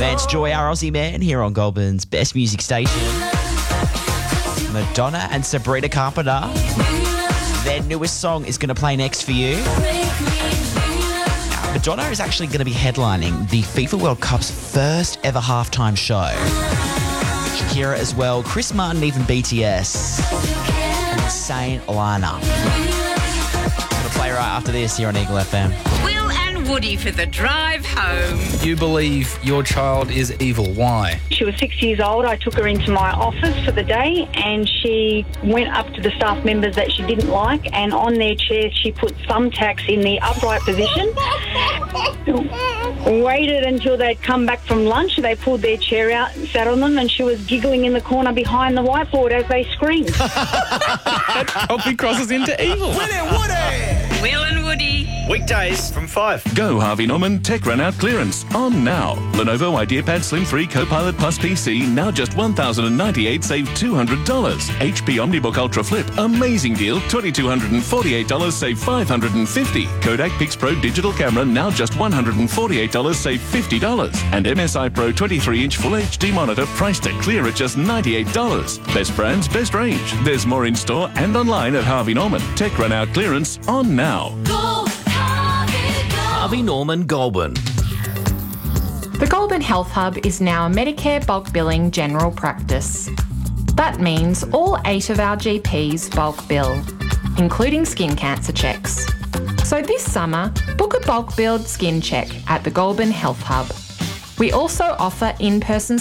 Vance Joy, our Aussie man, here on Goulburn's best music station. Madonna and Sabrina Carpenter. Their newest song is going to play next for you. Now, Madonna is actually going to be headlining the FIFA World Cup's first ever halftime show. Shakira as well, Chris Martin, even BTS. And Saint Lana. Going to play right after this here on Eagle FM. Will and Woody for the drive home. You believe your child is evil. Why? She was 6 years old. I took her into my office for the day and she went up to the staff members that she didn't like, and on their chairs she put thumbtacks in the upright position. Waited until they'd come back from lunch. They pulled their chair out and sat on them, and she was giggling in the corner behind the whiteboard as they screamed. That probably crosses into evil. Will and Woody. Weekdays from 5. Go Harvey Norman Tech Run Out Clearance on now. Lenovo IdeaPad Slim 3 Copilot Plus PC now just $1,098, save $200. HP OmniBook Ultra Flip, amazing deal, $2,248, save $550. Kodak Pix Pro Digital Camera now just $148, save $50. And MSI Pro 23-inch Full HD monitor priced to clear at just $98. Best brands, best range. There's more in store and online at Harvey Norman. Tech Run Out Clearance on now. Harvey Norman Goulburn. The Goulburn Health Hub is now a Medicare bulk billing general practice. That means all 8 of our GPs bulk bill, including skin cancer checks. So this summer, book a bulk billed skin check at the Goulburn Health Hub. We also offer in-person